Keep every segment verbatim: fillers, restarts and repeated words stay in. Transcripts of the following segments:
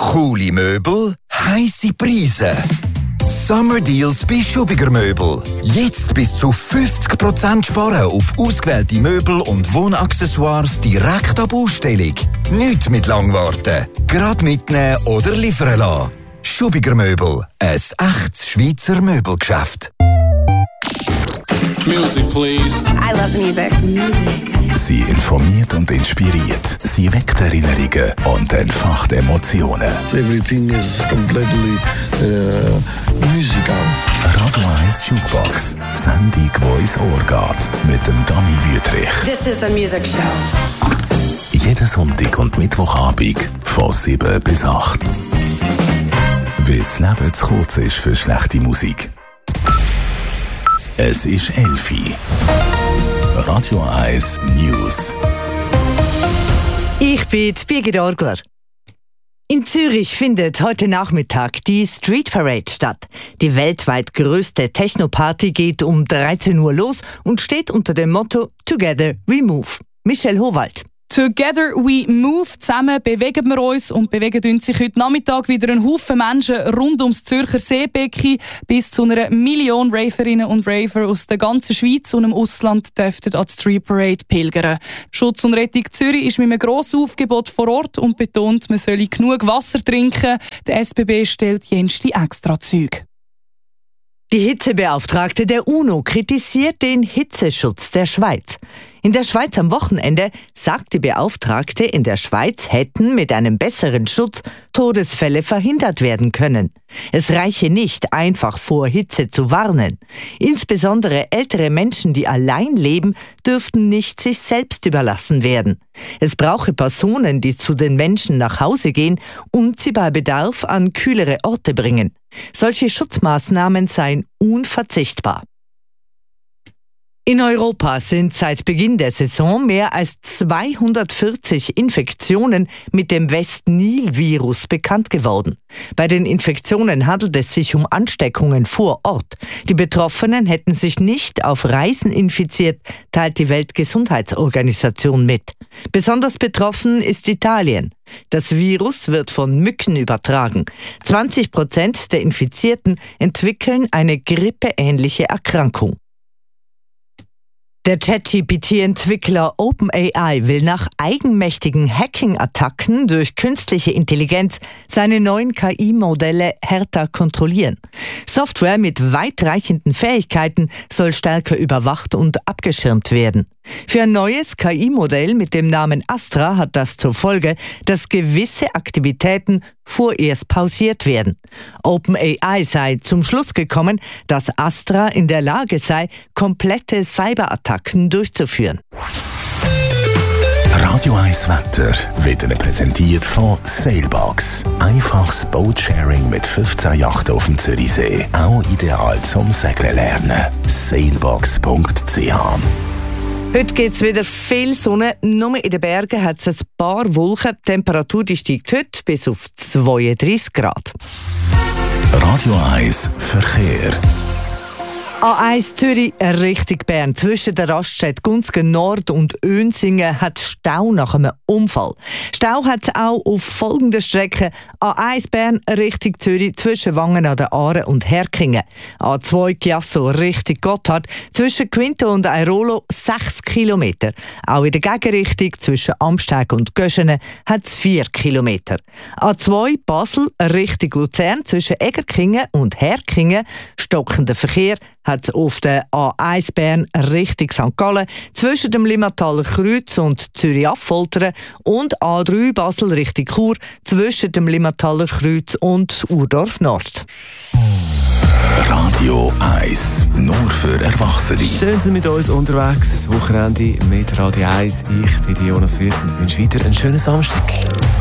Coole Möbel, heisse Preise. Summer Deals bei Schubiger Möbel. Jetzt bis zu fünfzig Prozent sparen auf ausgewählte Möbel und Wohnaccessoires direkt ab Ausstellung. Nicht mit Langwarten. Gerade mitnehmen oder liefern lassen. Schubiger Möbel. Ein echtes Schweizer Möbelgeschäft. Music, please. I love music. Music. Sie informiert und inspiriert. Sie weckt Erinnerungen und entfacht Emotionen. Everything is completely uh, musical. Radio eins Jukebox. Die Sendung, die ins Ohr geht. Mit dem Dani Wüthrich. This is a music show. Jeden Sonntag und Mittwochabend von sieben bis acht. Weil das Leben zu kurz ist für schlechte Musik. Es ist elf Uhr. Radio eins News. Ich bin Birgit Orgler. In Zürich findet heute Nachmittag die Street Parade statt. Die weltweit größte Techno-Party geht um dreizehn Uhr los und steht unter dem Motto Together We Move. Michelle Howald. Together we move. Zusammen bewegen wir uns und bewegen uns sich heute Nachmittag wieder ein Haufen Menschen rund ums Zürcher Seebecken. Bis zu einer Million Raverinnen und Raver aus der ganzen Schweiz und im Ausland dürften an die Street Parade pilgern. Schutz und Rettung Zürich ist mit einem grossen Aufgebot vor Ort und betont, man solle genug Wasser trinken. Der S B B stellt jenste Extrazüge. Die Hitzebeauftragte der UNO kritisiert den Hitzeschutz der Schweiz. In der Schweiz am Wochenende sagt die Beauftragte, in der Schweiz hätten mit einem besseren Schutz Todesfälle verhindert werden können. Es reiche nicht, einfach vor Hitze zu warnen. Insbesondere ältere Menschen, die allein leben, dürften nicht sich selbst überlassen werden. Es brauche Personen, die zu den Menschen nach Hause gehen und sie bei Bedarf an kühlere Orte bringen. Solche Schutzmaßnahmen seien unverzichtbar. In Europa sind seit Beginn der Saison mehr als zweihundertvierzig Infektionen mit dem West-Nil-Virus bekannt geworden. Bei den Infektionen handelt es sich um Ansteckungen vor Ort. Die Betroffenen hätten sich nicht auf Reisen infiziert, teilt die Weltgesundheitsorganisation mit. Besonders betroffen ist Italien. Das Virus wird von Mücken übertragen. zwanzig Prozent der Infizierten entwickeln eine grippeähnliche Erkrankung. Der ChatGPT T-Entwickler OpenAI will nach eigenmächtigen Hacking-Attacken durch künstliche Intelligenz seine neuen K I-Modelle härter kontrollieren. Software mit weitreichenden Fähigkeiten soll stärker überwacht und abgeschirmt werden. Für ein neues K I-Modell mit dem Namen Astra hat das zur Folge, dass gewisse Aktivitäten vorerst pausiert werden. OpenAI sei zum Schluss gekommen, dass Astra in der Lage sei, komplette Cyberattacken durchzuführen. Radio eins Wetter wird Ihnen präsentiert von Sailbox. Einfaches Boatsharing mit fünfzehn Yachten auf dem Zürichsee. Auch ideal zum Segeln lernen. sailbox punkt c h. Heute gibt es wieder viel Sonne, nur in den Bergen hat es ein paar Wolken. Die Temperatur die steigt heute bis auf zweiunddreissig Grad. Radio eins Verkehr. A eins Zürich Richtung Bern. Zwischen der Raststätte Gunzgen Nord und Önsingen hat Stau nach einem Unfall. Stau hat es auch auf folgenden Strecken. A eins Bern Richtung Zürich zwischen Wangen an der Aare und Herkingen. A zwei Chiasso Richtung Gotthard zwischen Quinto und Airolo sechs Kilometer. Auch in der Gegenrichtung zwischen Amsteg und Göschene hat es vier Kilometer. A zwei Basel Richtung Luzern zwischen Egerkingen und Herkingen stockender Verkehr hat es auf der A eins Bern Richtung Sankt Gallen zwischen dem Limmataler Kreuz und Zürich-Affoltern und A drei Basel Richtung Chur zwischen dem Limmataler Kreuz und Urdorf Nord. Radio eins, nur für Erwachsene. Schön sind mit uns unterwegs, das Wochenende mit Radio eins. Ich bin Jonas Wies und wünsche weiter einen schönen Samstag.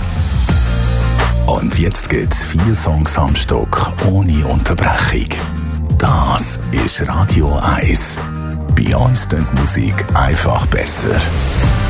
Und jetzt gibt's vier Songs am Stück ohne Unterbrechung. Das ist Radio eins. Bei uns klingt Musik einfach besser.